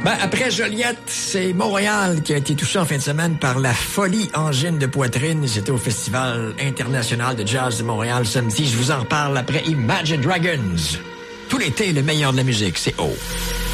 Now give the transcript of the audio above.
Ben, après Joliette, c'est Montréal qui a été touché en fin de semaine par la folie angine de poitrine. C'était au Festival international de jazz de Montréal samedi. Je vous en reparle après Imagine Dragons. Tout l'été, le meilleur de la musique, c'est haut.